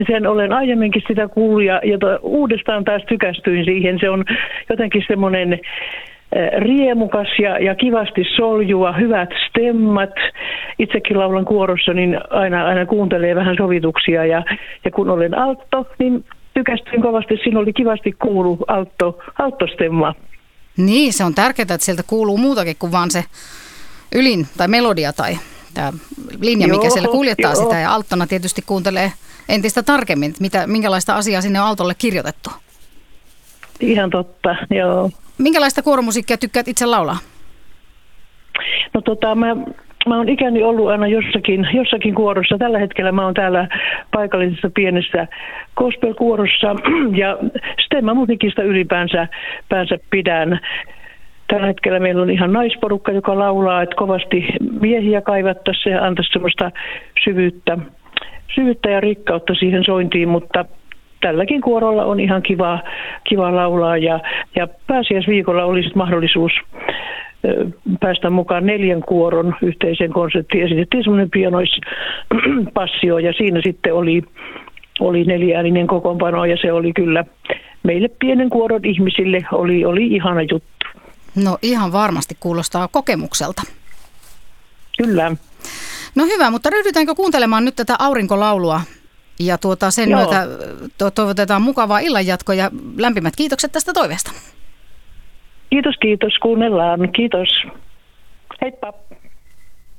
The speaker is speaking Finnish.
Sen olen aiemminkin sitä kuullut ja uudestaan taas tykästyin siihen. Se on jotenkin semmoinen riemukas ja kivasti soljua, hyvät stemmat. Itsekin laulan kuorossa, niin aina kuuntelee vähän sovituksia ja kun olen altto, niin tykästyin kovasti. Siinä oli kivasti kuulu alttostemma. Niin, se on tärkeää, että sieltä kuuluu muutakin kuin vaan se ylin tai melodia tai tämä linja, mikä siellä kuljettaa sitä. Ja alttona tietysti kuuntelee entistä tarkemmin, minkälaista asiaa sinne on altolle kirjoitettu. Ihan totta, joo. Minkälaista kuoromusiikkia tykkäät itse laulaa? No mä oon ikäni ollut aina jossakin kuorossa. Tällä hetkellä mä oon täällä paikallisessa pienessä gospel-kuorossa ja stemmamusiikista ylipäänsä pidän. Tällä hetkellä meillä on ihan naisporukka, joka laulaa, että kovasti miehiä kaivattaisiin ja antaisi semmoista syvyyttä ja rikkautta siihen sointiin, mutta tälläkin kuorolla on ihan kiva laulaa ja pääsiäisviikolla olisi mahdollisuus päästä mukaan 4 kuoron yhteiseen konserttiin. Esitettiin semmoinen pianoispassio ja siinä sitten oli 4-ääninen kokoonpano ja se oli kyllä meille pienen kuoron ihmisille oli ihana juttu. No ihan varmasti kuulostaa kokemukselta. Kyllä. No hyvä, mutta ryhdytäänkö kuuntelemaan nyt tätä aurinkolaulua ja sen myötä toivotetaan mukavaa illanjatkoa ja lämpimät kiitokset tästä toiveesta. Kiitos, kuunnellaan. Kiitos. Heippa.